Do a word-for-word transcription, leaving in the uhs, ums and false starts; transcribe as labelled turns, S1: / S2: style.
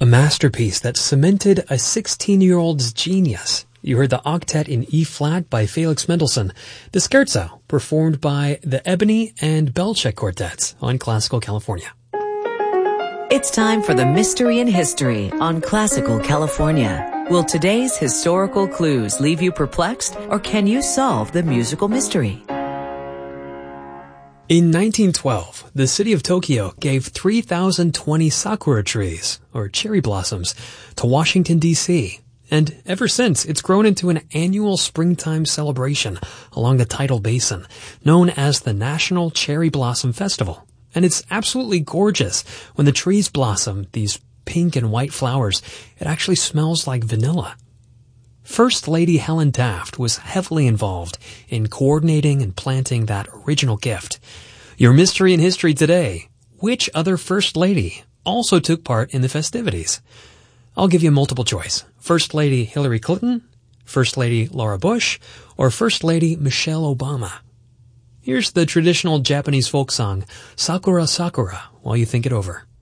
S1: A masterpiece that cemented a sixteen-year-old's genius. You heard the Octet in E-flat by Felix Mendelssohn, the Scherzo performed by the Ebony and Belchek Quartets on Classical California.
S2: It's time for the Mystery in History on Classical California. Will today's historical clues leave you perplexed, or can you solve the musical mystery?
S1: In nineteen twelve, the city of Tokyo gave three thousand twenty sakura trees, or cherry blossoms, to Washington, D C, and ever since, it's grown into an annual springtime celebration along the tidal basin, known as the National Cherry Blossom Festival. And it's absolutely gorgeous. When the trees blossom, these pink and white flowers, it actually smells like vanilla. First Lady Helen Taft was heavily involved in coordinating and planting that original gift. Your mystery in history today: which other First Lady also took part in the festivities? I'll give you multiple choice. First Lady Hillary Clinton, First Lady Laura Bush, or First Lady Michelle Obama. Here's the traditional Japanese folk song, Sakura Sakura, while you think it over.